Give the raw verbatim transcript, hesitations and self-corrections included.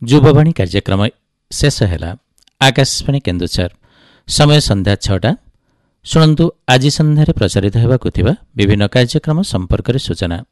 ଯୁବବାଣୀ କାର୍ଯ୍ୟକ୍ରମ ଶେଷ ହେଲା। ଆକାଶବାଣୀ କେନ୍ଦୁଝର, ସମୟ ସନ୍ଧ୍ୟା ଛଅଟା। ଶୁଣନ୍ତୁ ଆଜି ସନ୍ଧ୍ୟାରେ ପ୍ରଚାରିତ ହେବାକୁ ଥିବା ବିଭିନ୍ନ କାର୍ଯ୍ୟକ୍ରମ ସମ୍ପର୍କରେ ସୂଚନା।